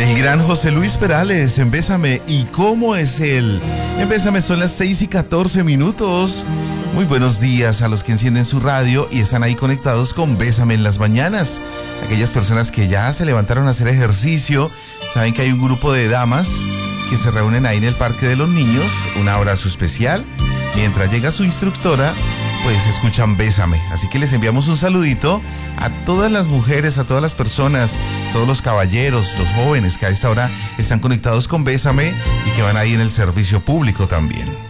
El gran José Luis Perales en Bésame. ¿Y cómo es él? En Bésame son las 6:14. Muy buenos días a los que encienden su radio y están ahí conectados con Bésame en las mañanas. Aquellas personas que ya se levantaron a hacer ejercicio, saben que hay un grupo de damas que se reúnen ahí en el Parque de los Niños, un abrazo especial. Mientras llega su instructora, pues escuchan Bésame. Así que les enviamos un saludito a todas las mujeres, a todas las personas, todos los caballeros, los jóvenes que a esta hora están conectados con Bésame y que van ahí en el servicio público también.